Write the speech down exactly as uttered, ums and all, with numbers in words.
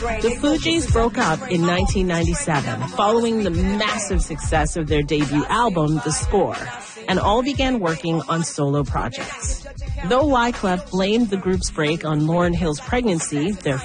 The Fugees broke up in nineteen ninety-seven, following the massive success of their debut album, The Score, and all began working on solo projects. Though Wyclef blamed the group's break on Lauryn Hill's pregnancy, their